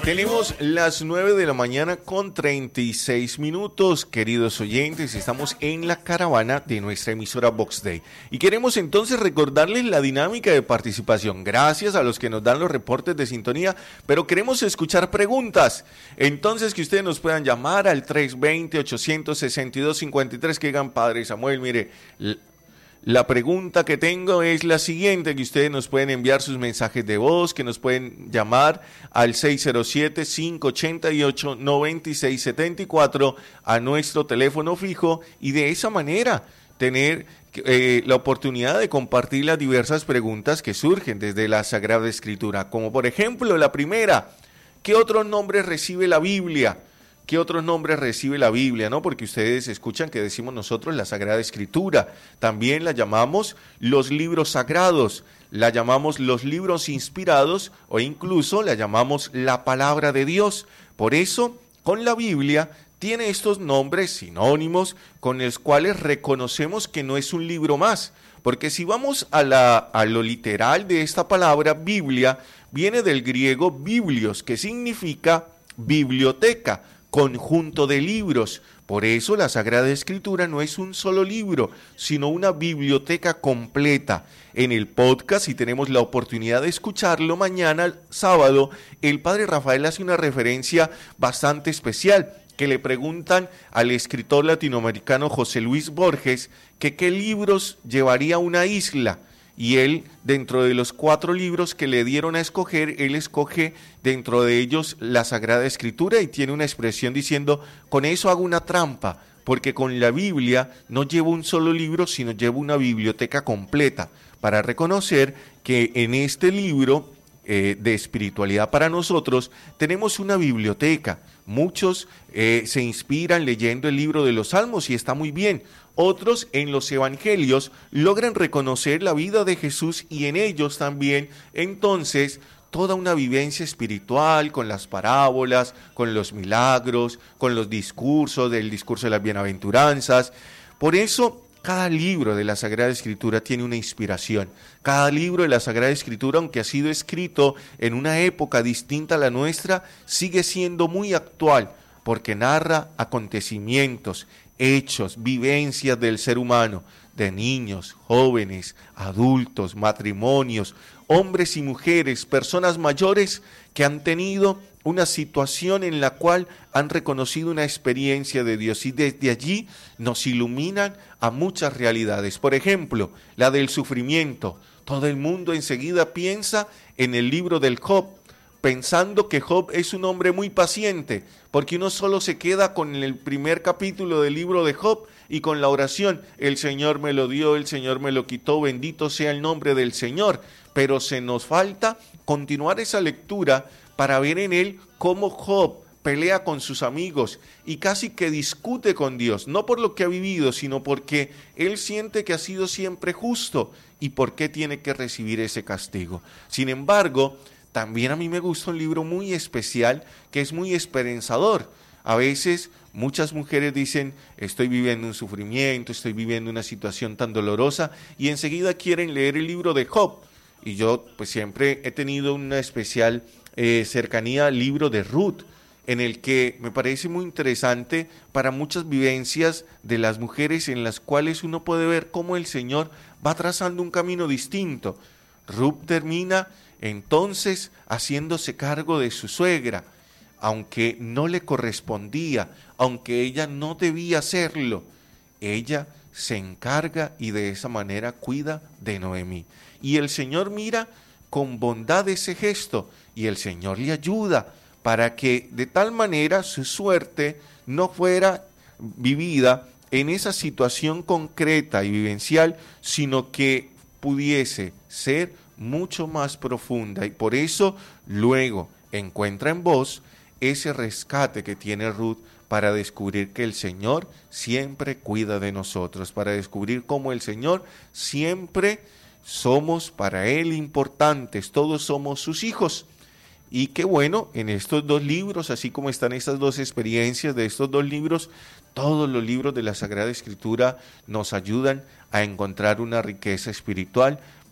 Tenemos las 9 de la mañana con 36 minutos, queridos oyentes. Estamos en la caravana de nuestra emisora Vox Day. Y queremos entonces recordarles la dinámica de participación. Gracias a los que nos dan los reportes de sintonía, pero queremos escuchar preguntas. Entonces, que ustedes nos puedan llamar al 320-862-53, que digan, Padre Samuel, mire, la pregunta que tengo es la siguiente, que ustedes nos pueden enviar sus mensajes de voz, que nos pueden llamar al 607-588-9674 a nuestro teléfono fijo y de esa manera tener la oportunidad de compartir las diversas preguntas que surgen desde la Sagrada Escritura. Como por ejemplo la primera, ¿qué otros nombres recibe la Biblia? ¿Qué otros nombres recibe la Biblia? ¿No? Porque ustedes escuchan que decimos nosotros la Sagrada Escritura. También la llamamos los libros sagrados, la llamamos los libros inspirados o incluso la llamamos la palabra de Dios. Por eso, con la Biblia tiene estos nombres sinónimos con los cuales reconocemos que no es un libro más. Porque si vamos a lo literal de esta palabra, Biblia, viene del griego biblios, que significa biblioteca, conjunto de libros. Por eso la Sagrada Escritura no es un solo libro, sino una biblioteca completa. En el podcast, si tenemos la oportunidad de escucharlo mañana, sábado, el Padre Rafael hace una referencia bastante especial, que le preguntan al escritor latinoamericano José Luis Borges que qué libros llevaría una isla. Y él, dentro de los 4 libros que le dieron a escoger, él escoge dentro de ellos la Sagrada Escritura y tiene una expresión diciendo, con eso hago una trampa, porque con la Biblia no llevo un solo libro, sino llevo una biblioteca completa, para reconocer que en este libro de espiritualidad para nosotros tenemos una biblioteca. Muchos se inspiran leyendo el libro de los Salmos y está muy bien. Otros en los evangelios logran reconocer la vida de Jesús y en ellos también, entonces, toda una vivencia espiritual con las parábolas, con los milagros, con los discursos, del discurso de las bienaventuranzas. Por eso, cada libro de la Sagrada Escritura tiene una inspiración. Cada libro de la Sagrada Escritura, aunque ha sido escrito en una época distinta a la nuestra, sigue siendo muy actual, porque narra acontecimientos, hechos, vivencias del ser humano, de niños, jóvenes, adultos, matrimonios, hombres y mujeres, personas mayores que han tenido una situación en la cual han reconocido una experiencia de Dios y desde allí nos iluminan a muchas realidades. Por ejemplo, la del sufrimiento. Todo el mundo enseguida piensa en el libro del Job, pensando que Job es un hombre muy paciente, porque uno solo se queda con el primer capítulo del libro de Job y con la oración, el Señor me lo dio, el Señor me lo quitó, bendito sea el nombre del Señor, pero se nos falta continuar esa lectura para ver en él cómo Job pelea con sus amigos y casi que discute con Dios, no por lo que ha vivido, sino porque él siente que ha sido siempre justo y por qué tiene que recibir ese castigo. Sin embargo, también a mí me gusta un libro muy especial que es muy esperanzador. A veces muchas mujeres dicen, estoy viviendo un sufrimiento, estoy viviendo una situación tan dolorosa y enseguida quieren leer el libro de Job. Y yo pues siempre he tenido una especial cercanía al libro de Ruth, en el que me parece muy interesante para muchas vivencias de las mujeres en las cuales uno puede ver cómo el Señor va trazando un camino distinto. Ruth termina entonces haciéndose cargo de su suegra, aunque no le correspondía, aunque ella no debía hacerlo, ella se encarga y de esa manera cuida de Noemí. Y el Señor mira con bondad ese gesto y el Señor le ayuda para que de tal manera su suerte no fuera vivida en esa situación concreta y vivencial, sino que pudiese ser mucho más profunda y por eso luego encuentra en vos ese rescate que tiene Ruth para descubrir que el Señor siempre cuida de nosotros, para descubrir cómo el Señor siempre somos para Él importantes, todos somos sus hijos. Y qué bueno, en estos 2 libros, así como están estas 2 experiencias de estos 2 libros, todos los libros de la Sagrada Escritura nos ayudan a encontrar una riqueza espiritual